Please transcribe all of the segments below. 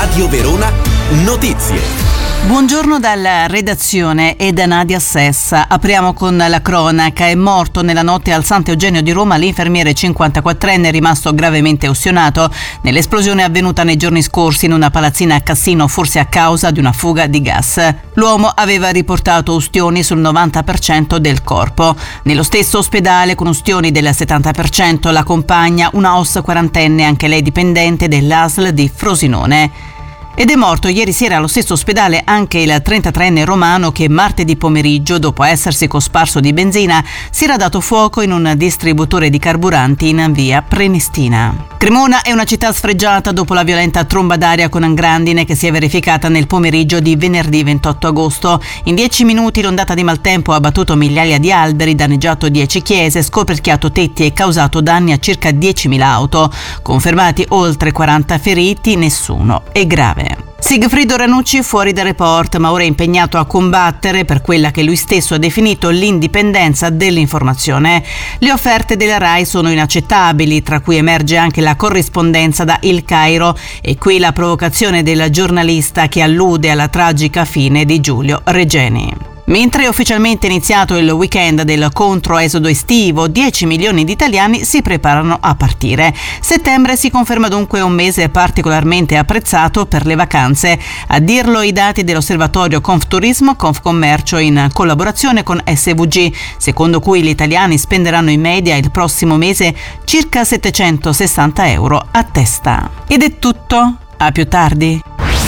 Radio Verona Notizie. Buongiorno dalla redazione e da Nadia Sessa. Apriamo con la cronaca. È morto nella notte al Sant'Eugenio di Roma l'infermiere 54enne rimasto gravemente ustionato nell'esplosione avvenuta nei giorni scorsi in una palazzina a Cassino, forse a causa di una fuga di gas. L'uomo aveva riportato ustioni sul 90% del corpo. Nello stesso ospedale, con ustioni del 70%, la compagna, una OSS quarantenne, anche lei dipendente dell'ASL di Frosinone. Ed è morto ieri sera allo stesso ospedale anche il 33enne romano che martedì pomeriggio, dopo essersi cosparso di benzina, si era dato fuoco in un distributore di carburanti in via Prenestina. Cremona è una città sfregiata dopo la violenta tromba d'aria con grandine che si è verificata nel pomeriggio di venerdì 28 agosto. In 10 minuti l'ondata di maltempo ha abbattuto migliaia di alberi, danneggiato 10 chiese, scoperchiato tetti e causato danni a circa 10.000 auto. Confermati oltre 40 feriti, nessuno è grave. Sigfrido Ranucci fuori dal report, ma ora è impegnato a combattere per quella che lui stesso ha definito l'indipendenza dell'informazione. Le offerte della RAI sono inaccettabili, tra cui emerge anche la corrispondenza da Il Cairo e qui la provocazione del giornalista che allude alla tragica fine di Giulio Regeni. Mentre è ufficialmente iniziato il weekend del controesodo estivo, 10 milioni di italiani si preparano a partire. Settembre si conferma dunque un mese particolarmente apprezzato per le vacanze. A dirlo i dati dell'osservatorio Confturismo Confcommercio in collaborazione con SVG, secondo cui gli italiani spenderanno in media il prossimo mese circa 760 euro a testa. Ed è tutto. A più tardi.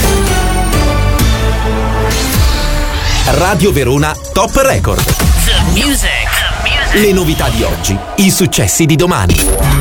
Radio Verona Top Record. The music. Le novità di oggi, i successi di domani.